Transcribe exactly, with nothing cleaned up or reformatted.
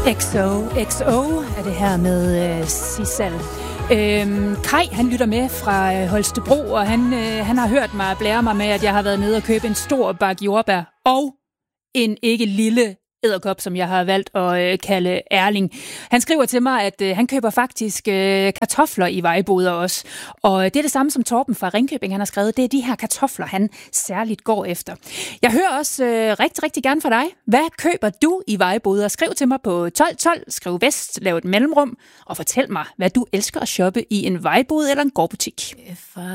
X O X O er det her med øh, Sissal. Øhm, Kai, han lytter med fra øh, Holstebro, og han, øh, han har hørt mig blære mig med, at jeg har været nede og købe en stor bakke jordbær og en ikke lille edderkop, som jeg har valgt at øh, kalde Erling. Han skriver til mig, at øh, han køber faktisk øh, kartofler i vejboder også. Og det er det samme som Torben fra Ringkøbing, han har skrevet. Det er de her kartofler, han særligt går efter. Jeg hører også øh, rigtig, rigtig gerne fra dig. Hvad køber du i vejboder? Skriv til mig på tolv tolv, skriv vest, lav et mellemrum, og fortæl mig, hvad du elsker at shoppe i en vejbod eller en gårdbutik.